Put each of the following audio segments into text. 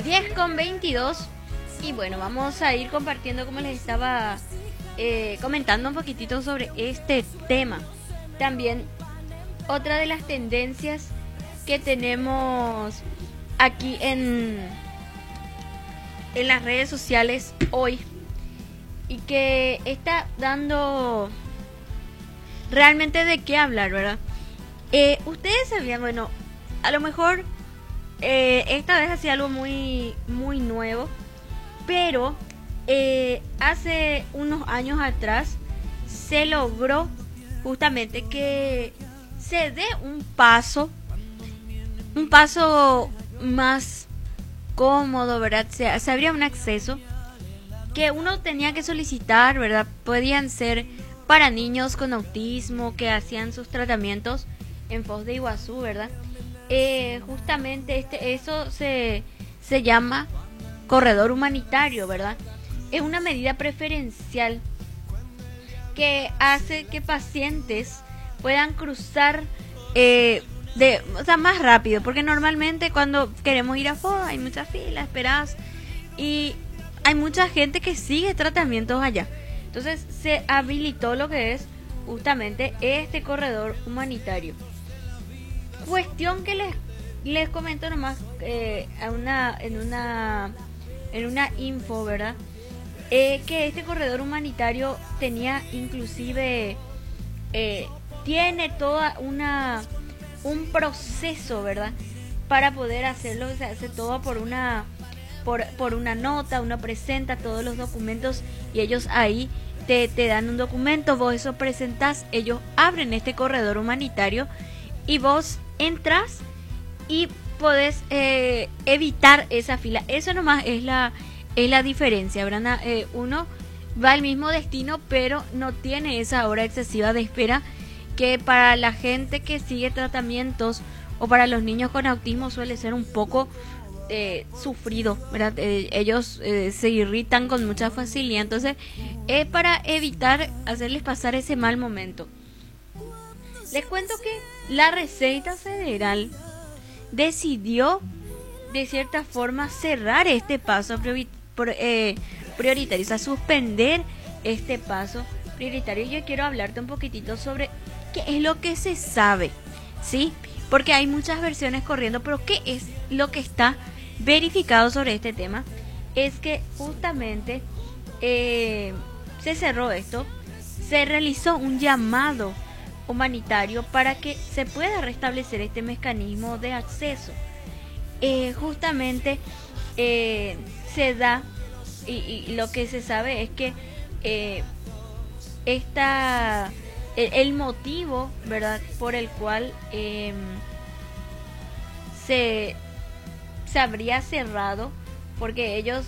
10:22. Y bueno, vamos a ir compartiendo, como les estaba comentando un poquitito sobre este tema. También otra de las tendencias que tenemos aquí en las redes sociales hoy y que está dando realmente de qué hablar, ¿verdad? Ustedes sabían, bueno, a lo mejor esta vez hacía algo muy, muy nuevo, pero hace unos años atrás se logró justamente que se dé un paso más cómodo, ¿verdad? Se abría un acceso que uno tenía que solicitar, ¿verdad? Podían ser para niños con autismo que hacían sus tratamientos en Foz de Iguazú, ¿verdad? Justamente eso se llama corredor humanitario, ¿verdad? Es una medida preferencial que hace que pacientes puedan cruzar más rápido, porque normalmente cuando queremos ir a Foz hay muchas filas, esperadas, y hay mucha gente que sigue tratamientos allá. Entonces se habilitó lo que es justamente este corredor humanitario. Cuestión que les comento nomás en una info, ¿verdad? Que este corredor humanitario tenía inclusive tiene toda un proceso, ¿verdad? Para poder hacerlo. Se hace todo por una nota. Uno presenta todos los documentos y ellos ahí te dan un documento, vos eso presentás, ellos abren este corredor humanitario y vos entras y podés evitar esa fila. Eso nomás es la diferencia, ¿verdad? Uno va al mismo destino, pero no tiene esa hora excesiva de espera que para la gente que sigue tratamientos o para los niños con autismo suele ser un poco sufrido, ¿verdad? Ellos se irritan con mucha facilidad, entonces es para evitar hacerles pasar ese mal momento. Les cuento que la Receita Federal decidió de cierta forma cerrar este paso prioritario, o sea, suspender este paso prioritario. Yo quiero hablarte un poquitito sobre qué es lo que se sabe, ¿sí? Porque hay muchas versiones corriendo, pero ¿qué es lo que está verificado sobre este tema? Es que justamente se cerró esto, se realizó un llamado humanitario para que se pueda restablecer este mecanismo de acceso. Justamente se da y lo que se sabe es que el motivo, ¿verdad?, por el cual se habría cerrado, porque ellos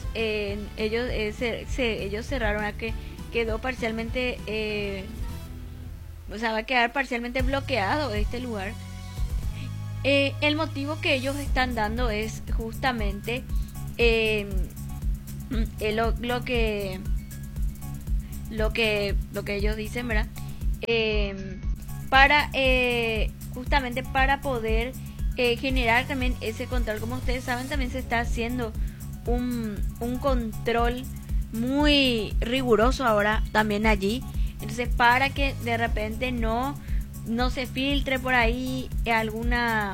cerraron a que quedó parcialmente o sea, va a quedar parcialmente bloqueado este lugar. El motivo que ellos están dando es justamente lo que ellos dicen, ¿verdad? Justamente para poder generar también ese control. Como ustedes saben, también se está haciendo un control muy riguroso ahora también allí. Entonces, para que de repente no se filtre por ahí alguna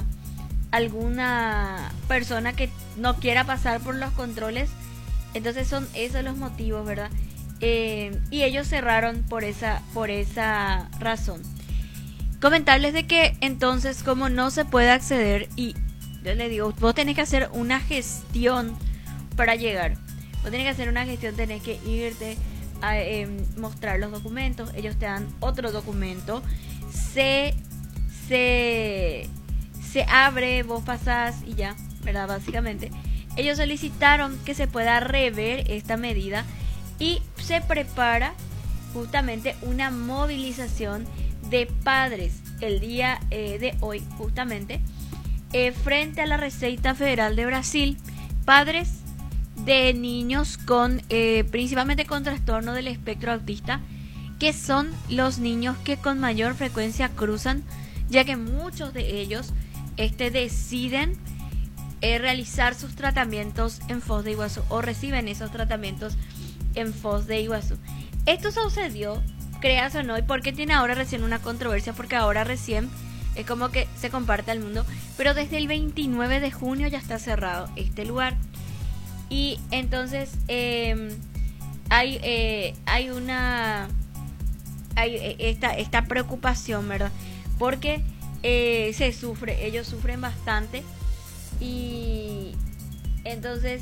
persona que no quiera pasar por los controles. Entonces son esos los motivos, ¿verdad? Y ellos cerraron por esa razón. Comentarles de que entonces, como no se puede acceder, y yo les digo, vos tenés que hacer una gestión para llegar. Vos tenés que hacer una gestión, tenés que irte a mostrar los documentos, ellos te dan otro documento, se abre, vos pasás y ya, ¿verdad? Básicamente ellos solicitaron que se pueda rever esta medida y se prepara justamente una movilización de padres el día de hoy, justamente frente a la Receita Federal de Brasil. Padres de niños con principalmente con trastorno del espectro autista, que son los niños que con mayor frecuencia cruzan, ya que muchos de ellos deciden realizar sus tratamientos en Foz de Iguazú o reciben esos tratamientos en Foz de Iguazú. Esto sucedió, creas o no, y porque tiene ahora recién una controversia, porque ahora recién es como que se comparte al mundo, pero desde el 29 de junio ya está cerrado este lugar. Y entonces hay esta preocupación, ¿verdad? Porque ellos sufren bastante. Y entonces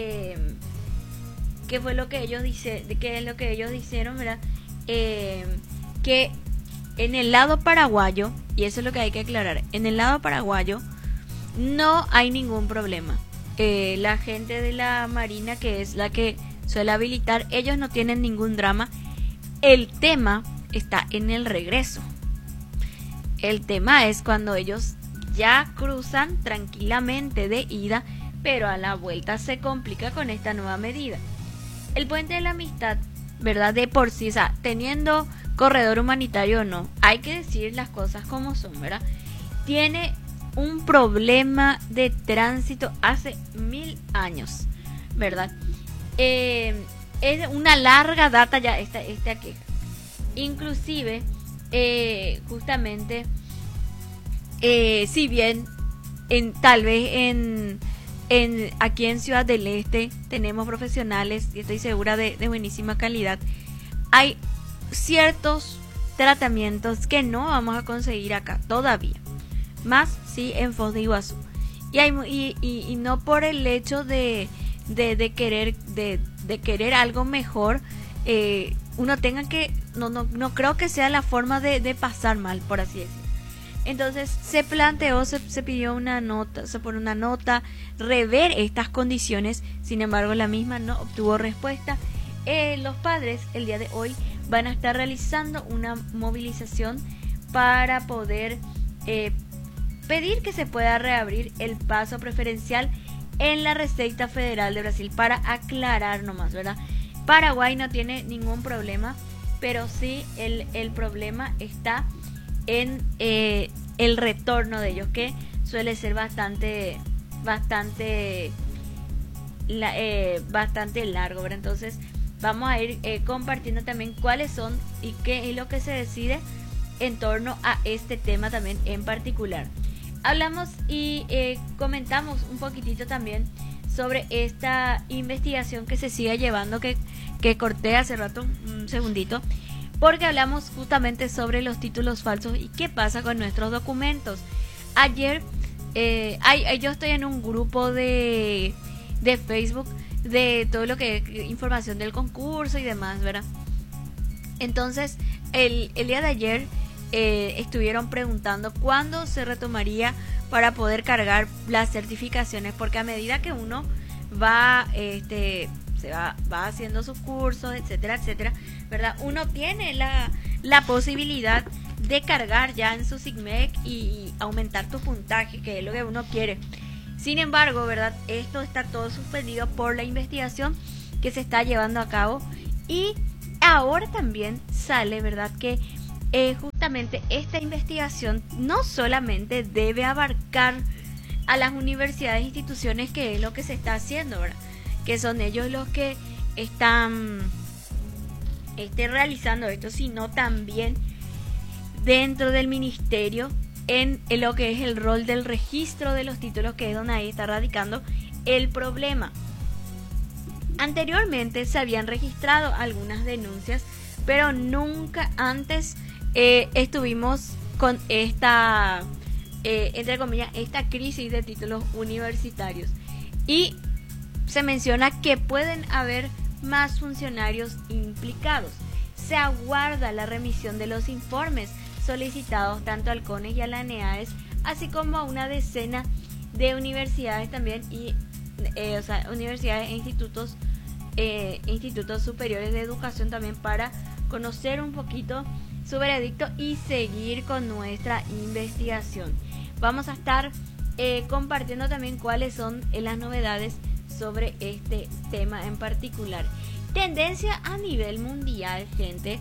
¿qué fue lo que ellos dijeron, verdad? Que en el lado paraguayo, y eso es lo que hay que aclarar, en el lado paraguayo no hay ningún problema. La gente de la Marina, que es la que suele habilitar, ellos no tienen ningún drama. El tema está en el regreso. El tema es cuando ellos ya cruzan tranquilamente de ida, pero a la vuelta se complica con esta nueva medida. El puente de la amistad, ¿verdad? De por sí, o sea, teniendo corredor humanitario o no, hay que decir las cosas como son, ¿verdad? Tiene un problema de tránsito hace 1000 años, ¿verdad? Es una larga data ya esta queja. Inclusive, justamente, si bien tal vez aquí en Ciudad del Este tenemos profesionales y estoy segura de buenísima calidad, hay ciertos tratamientos que no vamos a conseguir acá todavía, más sí en Foz de Iguazú, y no por el hecho de querer algo mejor, uno tenga que no creo que sea la forma de pasar mal, por así decirlo. Entonces se pidió una nota, rever estas condiciones. Sin embargo, la misma no obtuvo respuesta. Los padres el día de hoy van a estar realizando una movilización para poder pedir que se pueda reabrir el paso preferencial en la Receita Federal de Brasil, para aclarar nomás, ¿verdad? Paraguay no tiene ningún problema, pero sí el problema está en el retorno de ellos, que suele ser bastante largo, ¿verdad? Entonces vamos a ir compartiendo también cuáles son y qué es lo que se decide en torno a este tema también en particular. Hablamos y comentamos un poquitito también sobre esta investigación que se sigue llevando, que corté hace rato, un segundito, porque hablamos justamente sobre los títulos falsos y qué pasa con nuestros documentos. Ayer yo estoy en un grupo de Facebook de todo lo que es información del concurso y demás, ¿verdad? Entonces el día de ayer estuvieron preguntando cuándo se retomaría para poder cargar las certificaciones, porque a medida que uno va va haciendo sus cursos, etcétera, etcétera, ¿verdad? Uno tiene la posibilidad de cargar ya en su SIGMEC y aumentar tu puntaje, que es lo que uno quiere. Sin embargo, ¿verdad? Esto está todo suspendido por la investigación que se está llevando a cabo, y ahora también sale, ¿verdad?, que justamente esta investigación no solamente debe abarcar a las universidades e instituciones, que es lo que se está haciendo, ¿verdad?, que son ellos los que están realizando esto, sino también dentro del ministerio, en lo que es el rol del registro de los títulos, que es donde ahí está radicando el problema. Anteriormente se habían registrado algunas denuncias, pero nunca antes estuvimos con esta, entre comillas, esta crisis de títulos universitarios. Y se menciona que pueden haber más funcionarios implicados. Se aguarda la remisión de los informes solicitados tanto al CONES y a la ANEAES, así como a una decena de universidades también, y universidades e institutos superiores de educación también, para conocer un poquito su veredicto y seguir con nuestra investigación. Vamos a estar compartiendo también cuáles son las novedades sobre este tema en particular. Tendencia a nivel mundial, gente.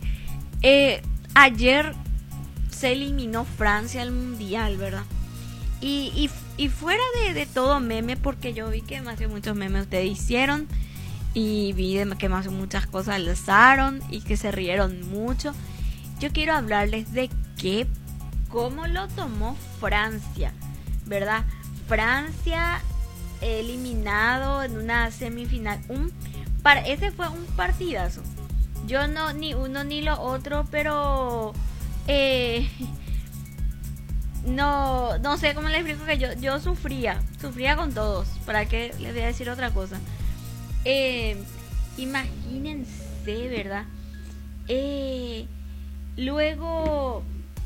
Ayer se eliminó Francia al mundial, ¿verdad? Y y fuera de todo meme, porque yo vi que más de muchos memes ustedes hicieron y vi que más de muchas cosas lanzaron y que se rieron mucho. Yo quiero hablarles de cómo lo tomó Francia, ¿verdad? Francia eliminado en una semifinal. Ese fue un partidazo. Yo no, ni uno ni lo otro, pero no sé cómo les explico que yo sufría con todos. ¿Para qué les voy a decir otra cosa? Imagínense, ¿verdad? Luego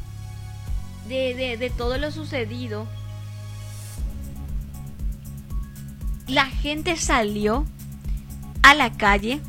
de todo lo sucedido, la gente salió a la calle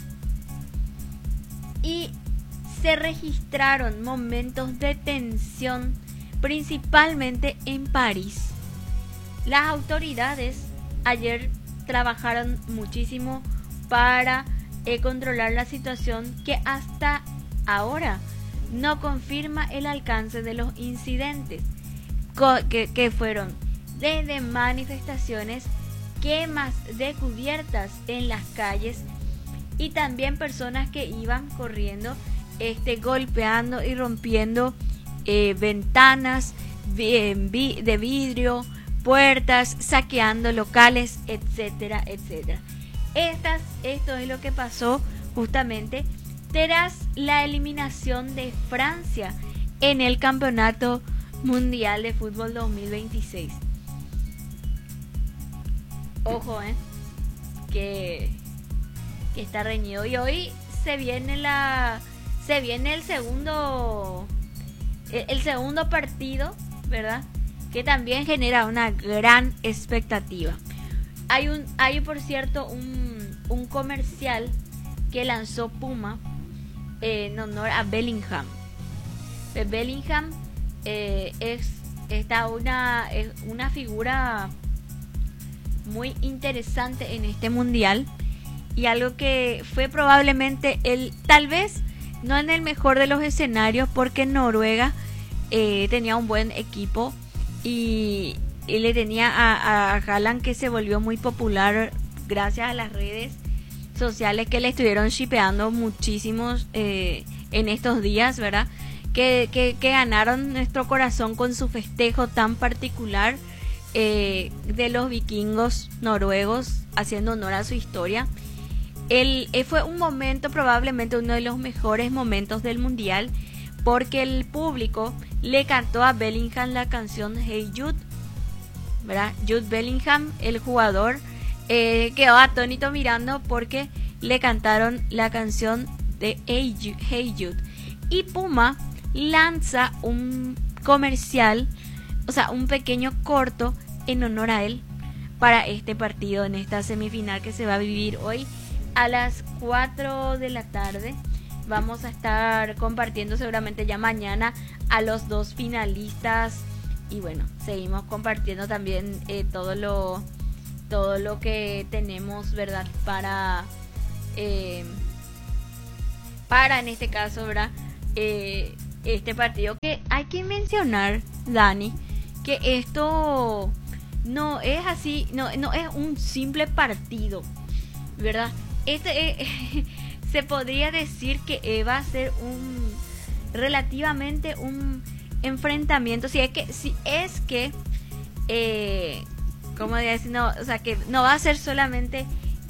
y se registraron momentos de tensión, principalmente en París. Las autoridades ayer trabajaron muchísimo para controlar la situación, que hasta ahora no confirma el alcance de los incidentes, que fueron desde manifestaciones, quemas de cubiertas en las calles y también personas que iban corriendo, golpeando y rompiendo ventanas de vidrio, puertas, saqueando locales, etcétera, etcétera. Esto es lo que pasó justamente tras la eliminación de Francia en el Campeonato Mundial de Fútbol 2026. Ojo, que está reñido. Y hoy se viene el segundo partido, ¿verdad? Que también genera una gran expectativa. Hay por cierto un comercial que lanzó Puma en honor a Bellingham. Bellingham es una figura muy interesante en este mundial, y algo que fue probablemente tal vez no en el mejor de los escenarios, porque Noruega tenía un buen equipo y le tenía a Haaland, que se volvió muy popular gracias a las redes sociales que le estuvieron shipeando muchísimos en estos días, ¿verdad? Que ganaron nuestro corazón con su festejo tan particular de los vikingos noruegos, haciendo honor a su historia. Fue un momento, probablemente uno de los mejores momentos del mundial, porque el público le cantó a Bellingham la canción Hey Jude, ¿verdad? Jude Bellingham, el jugador, quedó atónito mirando porque le cantaron la canción de Hey Jude. Y Puma lanza un comercial, o sea, un pequeño corto en honor a él para este partido, en esta semifinal que se va a vivir hoy a las 4 de la tarde. Vamos a estar compartiendo seguramente ya mañana a los dos finalistas, y bueno, seguimos compartiendo también todo lo que tenemos, ¿verdad? Para en este caso, ¿verdad? Este partido, que hay que mencionar, Dani, que esto no es así, no es un simple partido, ¿verdad? Se podría decir que va a ser relativamente un enfrentamiento, si es que ¿cómo decir? No, o sea, que no va a ser solamente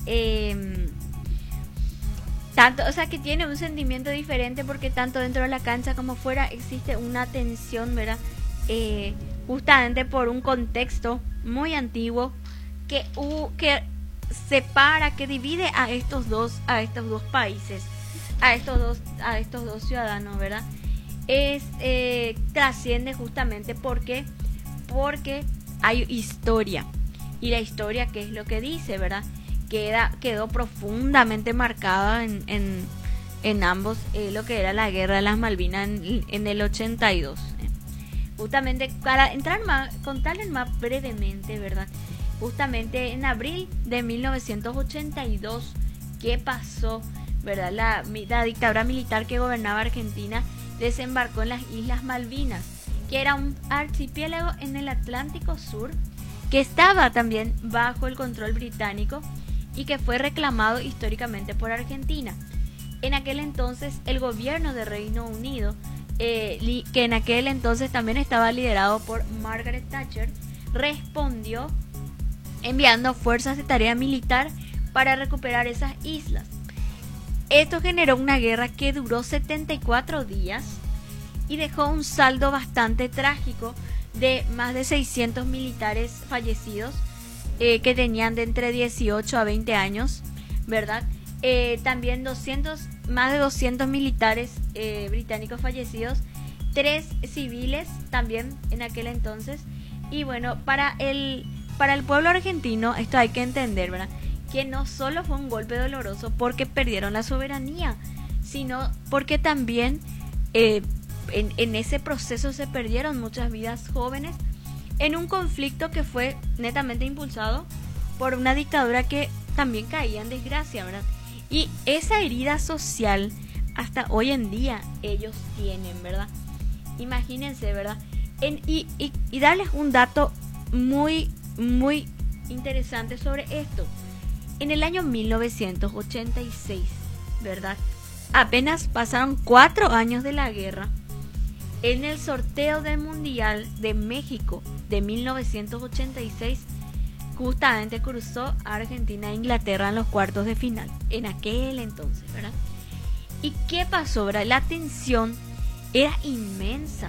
tanto, o sea, que tiene un sentimiento diferente, porque tanto dentro de la cancha como fuera existe una tensión, ¿verdad? Justamente por un contexto muy antiguo que separa, que divide a estos dos países, a estos dos ciudadanos, ¿verdad? Trasciende justamente porque hay historia, y la historia, ¿qué es lo que dice, verdad? Quedó profundamente marcada en ambos, lo que era la guerra de las Malvinas en el 82. Justamente para contarles más brevemente, ¿verdad? Justamente en abril de 1982, ¿qué pasó? ¿Verdad? La dictadura militar que gobernaba Argentina desembarcó en las Islas Malvinas, que era un archipiélago en el Atlántico Sur, que estaba también bajo el control británico y que fue reclamado históricamente por Argentina. En aquel entonces el gobierno de Reino Unido, que en aquel entonces también estaba liderado por Margaret Thatcher, respondió enviando fuerzas de tarea militar para recuperar esas islas. Esto generó una guerra que duró 74 días y dejó un saldo bastante trágico de más de 600 militares fallecidos que tenían de entre 18 a 20 años, ¿verdad? También más de 200 militares británicos fallecidos, 3 civiles también en aquel entonces. Y bueno, para el pueblo argentino esto hay que entender, ¿verdad? Que no solo fue un golpe doloroso porque perdieron la soberanía, sino porque también en ese proceso se perdieron muchas vidas jóvenes en un conflicto que fue netamente impulsado por una dictadura que también caía en desgracia, ¿verdad? Y esa herida social hasta hoy en día ellos tienen, ¿verdad? Imagínense, ¿verdad? Y darles un dato muy, muy interesante sobre esto. En el año 1986, ¿verdad? Apenas pasaron 4 años de la guerra. En el sorteo del Mundial de México de 1986, justamente cruzó Argentina e Inglaterra en los cuartos de final, en aquel entonces, ¿verdad? ¿Y qué pasó, verdad? La tensión era inmensa.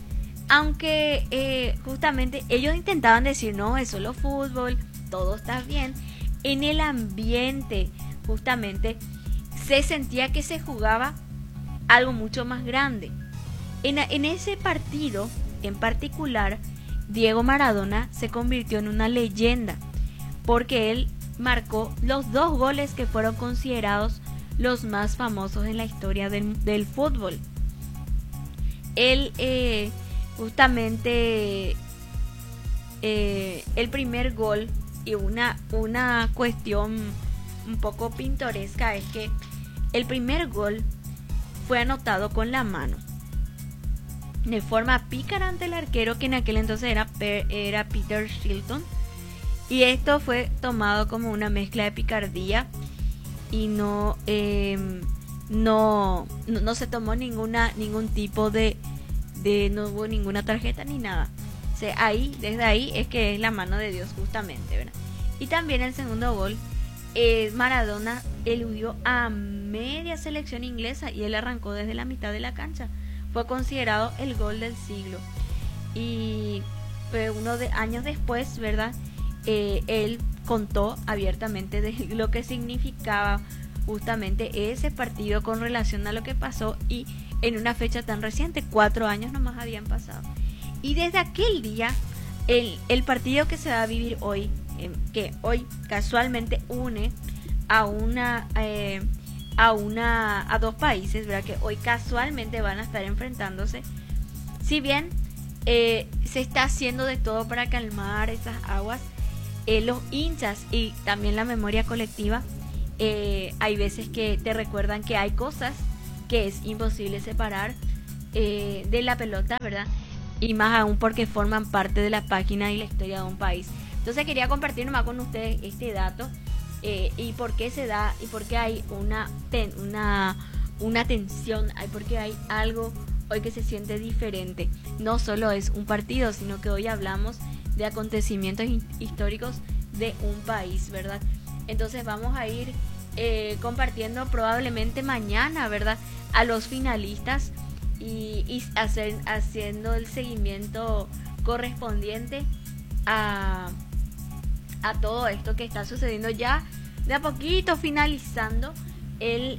Aunque justamente ellos intentaban decir, no, es solo fútbol, todo está bien. En el ambiente, justamente, se sentía que se jugaba algo mucho más grande. En ese partido, en particular, Diego Maradona se convirtió en una leyenda, porque él marcó los 2 goles que fueron considerados los más famosos en la historia del fútbol. Él, justamente, el primer gol, y una cuestión un poco pintoresca es que el primer gol fue anotado con la mano de forma pícara ante el arquero, que en aquel entonces era Peter Shilton, y esto fue tomado como una mezcla de picardía y no se tomó ningún tipo de no hubo ninguna tarjeta ni nada. O sea, desde ahí es que es la mano de Dios justamente, ¿verdad? Y también el segundo gol, Maradona eludió a media selección inglesa y él arrancó desde la mitad de la cancha. Fue considerado el gol del siglo. Y años después, ¿verdad? Él contó abiertamente de lo que significaba justamente ese partido con relación a lo que pasó, y en una fecha tan reciente, 4 años nomás habían pasado. Y desde aquel día, el partido que se va a vivir hoy, que hoy casualmente une a 2 países, ¿verdad? Que hoy casualmente van a estar enfrentándose. Si bien se está haciendo de todo para calmar esas aguas, los hinchas y también la memoria colectiva, hay veces que te recuerdan que hay cosas que es imposible separar de la pelota, ¿verdad? Y más aún porque forman parte de la página y la historia de un país. Entonces quería compartir nomás con ustedes este dato, y por qué se da, y por qué hay una tensión, porque hay algo hoy que se siente diferente. No solo es un partido, sino que hoy hablamos de acontecimientos históricos de un país, ¿verdad? Entonces vamos a ir compartiendo probablemente mañana, ¿verdad?, a los finalistas y haciendo el seguimiento correspondiente a todo esto que está sucediendo ya de a poquito, finalizando el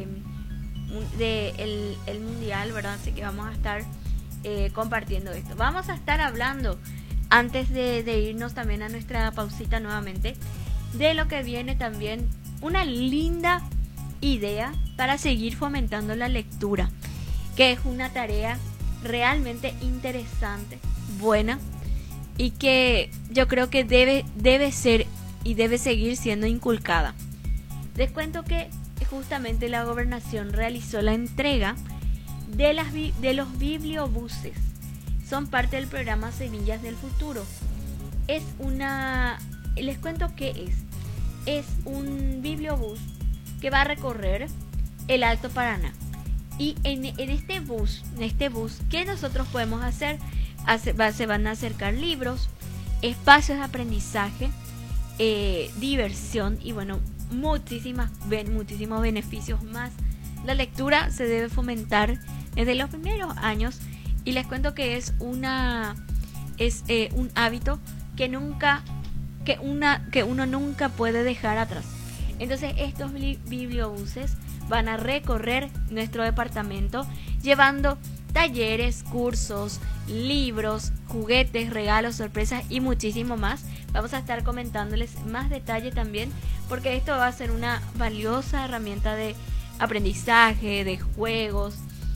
mundial, ¿verdad? Así que vamos a estar compartiendo esto. Vamos a estar hablando, antes de irnos también a nuestra pausita nuevamente, de lo que viene también, una linda idea para seguir fomentando la lectura, que es una tarea realmente interesante, buena, y que yo creo que debe ser y debe seguir siendo inculcada. Les cuento que justamente la gobernación realizó la entrega de los bibliobuses. Son parte del programa Semillas del Futuro. Les cuento qué es. Es un bibliobús que va a recorrer el Alto Paraná. Y en este bus, ¿qué nosotros podemos hacer? Se van a acercar libros, espacios de aprendizaje, diversión y bueno, muchísimos beneficios más. La lectura se debe fomentar desde los primeros años y les cuento que es un hábito que uno nunca puede dejar atrás. Entonces estos bibliobuses van a recorrer nuestro departamento llevando talleres, cursos, libros, juguetes, regalos, sorpresas y muchísimo más. Vamos a estar comentándoles más detalle también, porque esto va a ser una valiosa herramienta de aprendizaje, de juegos,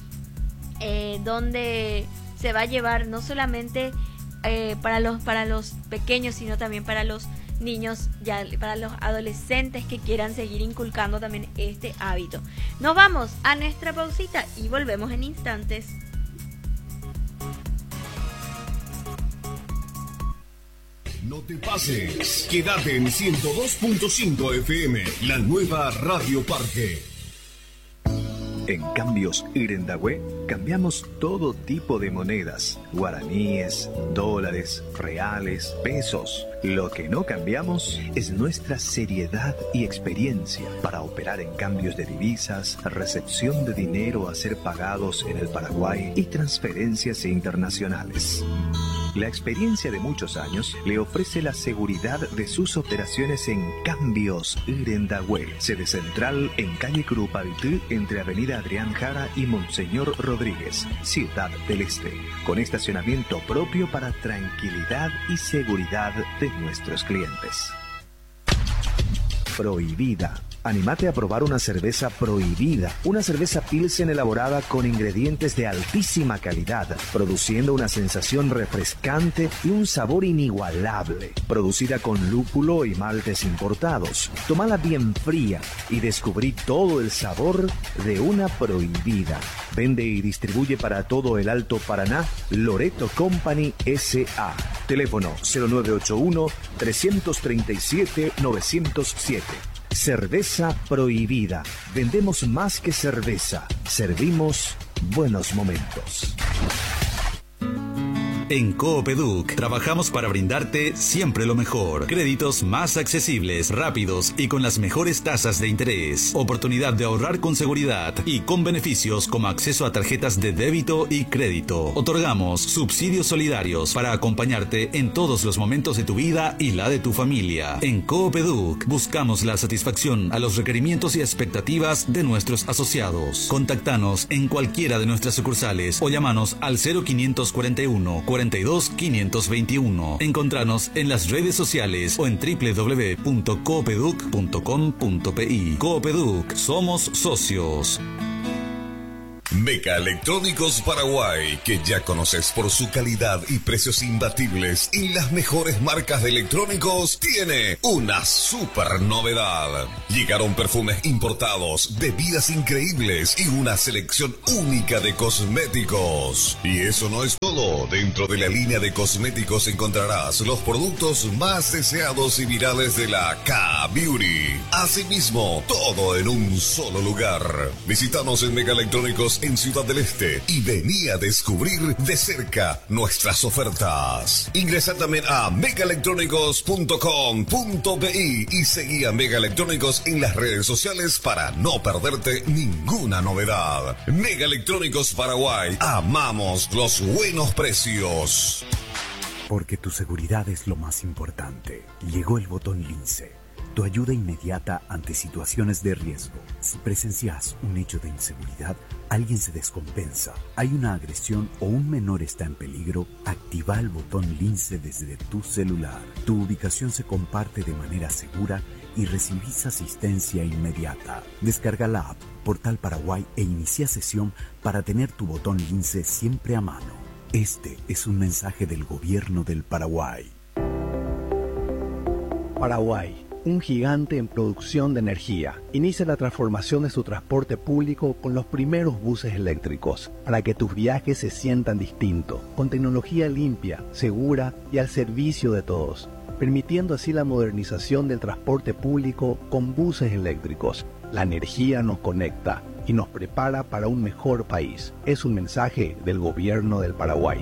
donde se va a llevar no solamente para los pequeños, sino también para los niños, ya para los adolescentes que quieran seguir inculcando también este hábito. Nos vamos a nuestra pausita y volvemos en instantes. No te pases, quédate en 102.5 FM, la nueva Radio Parque. En Cambios Irendahue cambiamos todo tipo de monedas, guaraníes, dólares, reales, pesos. Lo que no cambiamos es nuestra seriedad y experiencia para operar en cambios de divisas, recepción de dinero a ser pagados en el Paraguay y transferencias internacionales. La experiencia de muchos años le ofrece la seguridad de sus operaciones en Cambios Irendahue, sede central en calle Curupaytí, entre Avenida Adrián Jara y Monseñor Rodríguez, Ciudad del Este, con estacionamiento propio para tranquilidad y seguridad de nuestros clientes. Prohibida. Anímate a probar una cerveza Prohibida, una cerveza Pilsen elaborada con ingredientes de altísima calidad, produciendo una sensación refrescante y un sabor inigualable. Producida con lúpulo y maltes importados. Tómala bien fría y descubrí todo el sabor de una Prohibida. Vende y distribuye para todo el Alto Paraná Loreto Company S.A. Teléfono 0981-337-907. Cerveza Prohibida. Vendemos más que cerveza. Servimos buenos momentos. En Coopeduc trabajamos para brindarte siempre lo mejor. Créditos más accesibles, rápidos y con las mejores tasas de interés. Oportunidad de ahorrar con seguridad y con beneficios como acceso a tarjetas de débito y crédito. Otorgamos subsidios solidarios para acompañarte en todos los momentos de tu vida y la de tu familia. En Coopeduc buscamos la satisfacción a los requerimientos y expectativas de nuestros asociados. Contactanos en cualquiera de nuestras sucursales o llamanos al 0541 42 521. Encontranos en las redes sociales o en www.coopeduc.com.pi. Coopeduc, somos socios. Meca Electrónicos Paraguay, que ya conoces por su calidad y precios imbatibles y las mejores marcas de electrónicos, tiene una super novedad. Llegaron perfumes importados, bebidas increíbles y una selección única de cosméticos. Y eso no es todo. Dentro de la línea de cosméticos encontrarás los productos más deseados y virales de la K-Beauty. Asimismo, todo en un solo lugar. Visítanos en Meca Electrónicos en Ciudad del Este y vení a descubrir de cerca nuestras ofertas. Ingresa también a megaelectrónicos.com.pi y seguí a Mega Electrónicos en las redes sociales para no perderte ninguna novedad. Mega Electrónicos Paraguay, amamos los buenos precios. Porque tu seguridad es lo más importante. Llegó el botón Lince. Tu ayuda inmediata ante situaciones de riesgo. Si presencias un hecho de inseguridad, alguien se descompensa, hay una agresión o un menor está en peligro, activa el botón Lince desde tu celular. Tu ubicación se comparte de manera segura y recibís asistencia inmediata. Descarga la app Portal Paraguay e inicia sesión para tener tu botón Lince siempre a mano. Este es un mensaje del Gobierno del Paraguay. Paraguay, un gigante en producción de energía, inicia la transformación de su transporte público con los primeros buses eléctricos, para que tus viajes se sientan distintos, con tecnología limpia, segura y al servicio de todos, permitiendo así la modernización del transporte público con buses eléctricos. La energía nos conecta y nos prepara para un mejor país. Es un mensaje del Gobierno del Paraguay.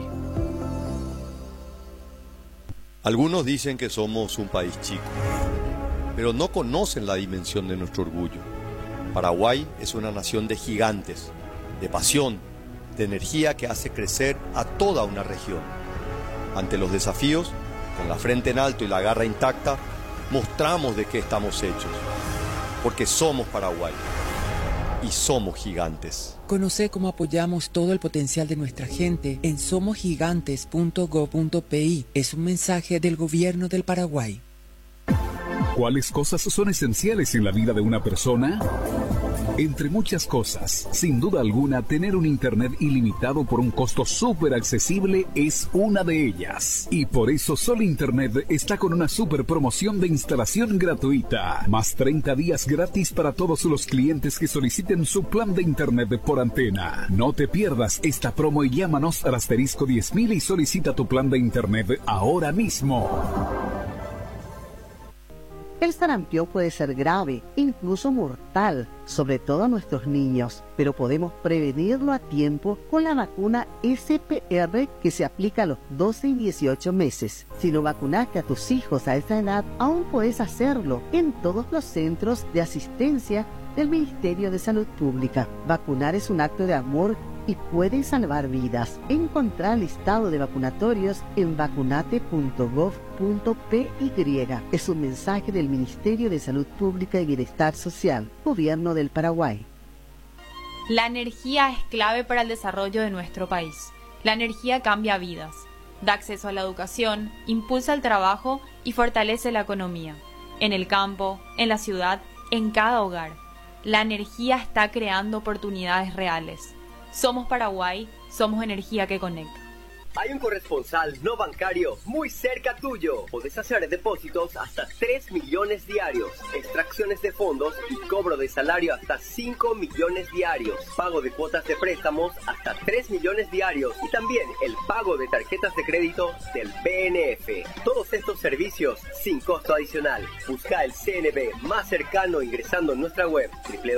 Algunos dicen que somos un país chico, pero no conocen la dimensión de nuestro orgullo. Paraguay es una nación de gigantes, de pasión, de energía que hace crecer a toda una región. Ante los desafíos, con la frente en alto y la garra intacta, mostramos de qué estamos hechos, porque somos Paraguay y somos gigantes. Conoce cómo apoyamos todo el potencial de nuestra gente en somosgigantes.go.pi. Es un mensaje del Gobierno del Paraguay. ¿Cuáles cosas son esenciales en la vida de una persona? Entre muchas cosas, sin duda alguna, tener un internet ilimitado por un costo súper accesible es una de ellas. Y por eso Sol Internet está con una súper promoción de instalación gratuita. Más 30 días gratis para todos los clientes que soliciten su plan de internet por antena. No te pierdas esta promo y llámanos al asterisco 10.000 y solicita tu plan de internet ahora mismo. El sarampión puede ser grave, incluso mortal, sobre todo a nuestros niños, pero podemos prevenirlo a tiempo con la vacuna SPR que se aplica a los 12 y 18 meses. Si no vacunaste a tus hijos a esa edad, aún puedes hacerlo en todos los centros de asistencia del Ministerio de Salud Pública. Vacunar es un acto de amor y puede salvar vidas. Encontrar el listado de vacunatorios en vacunate.gov.py. Es un mensaje del Ministerio de Salud Pública y Bienestar Social, Gobierno del Paraguay. La energía es clave para el desarrollo de nuestro país. La energía cambia vidas, da acceso a la educación, impulsa el trabajo y fortalece la economía. En el campo, en la ciudad, en cada hogar. La energía está creando oportunidades reales. Somos Paraguay, somos energía que conecta. Hay un corresponsal no bancario muy cerca tuyo. Podés hacer depósitos hasta 3 millones diarios, extracciones de fondos y cobro de salario hasta 5 millones diarios, pago de cuotas de préstamos hasta 3 millones diarios y también el pago de tarjetas de crédito del BNF. Todos estos servicios sin costo adicional. Busca el CNB más cercano ingresando en nuestra web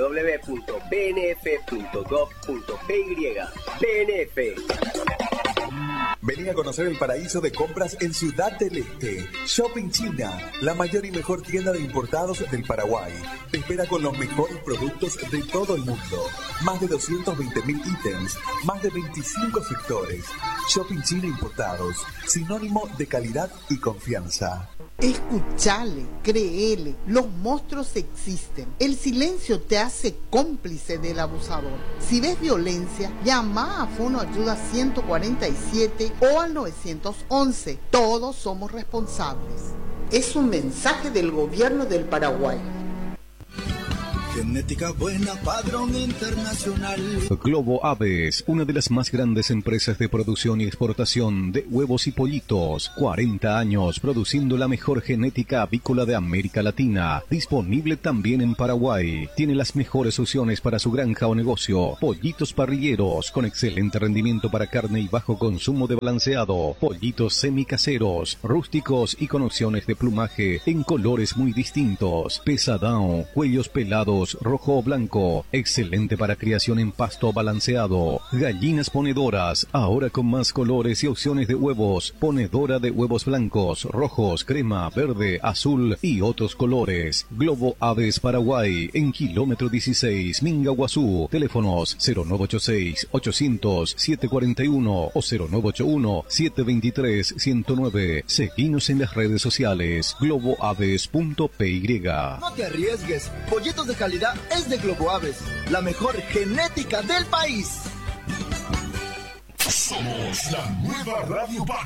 www.bnf.gov.py. BNF. Vení a conocer el paraíso de compras en Ciudad del Este. Shopping China, la mayor y mejor tienda de importados del Paraguay. Te espera con los mejores productos de todo el mundo. Más de 220.000 ítems, más de 25 sectores. Shopping China Importados, sinónimo de calidad y confianza. Escuchale, créele, los monstruos existen. El silencio te hace cómplice del abusador. Si ves violencia, llama a Fono Ayuda 147 o al 911. Todos somos responsables. Es un mensaje del Gobierno del Paraguay. Genética buena, padrón internacional. Globo Aves, una de las más grandes empresas de producción y exportación de huevos y pollitos. 40 años produciendo la mejor genética avícola de América Latina. Disponible también en Paraguay. Tiene las mejores opciones para su granja o negocio. Pollitos parrilleros con excelente rendimiento para carne y bajo consumo de balanceado. Pollitos semicaseros, rústicos y con opciones de plumaje en colores muy distintos. Pesadão, cuellos pelados, rojo o blanco, excelente para criación en pasto balanceado. Gallinas ponedoras, ahora con más colores y opciones de huevos. Ponedora de huevos blancos, rojos, crema, verde, azul y otros colores. Globo Aves Paraguay, en kilómetro 16, Mingaguazú. Teléfonos 0986-800-741 o 0981-723-109. Seguinos en las redes sociales, globoaves.py. No te arriesgues, pollitos de calidad es de Globo Aves, la mejor genética del país. Somos la nueva Radio Bar.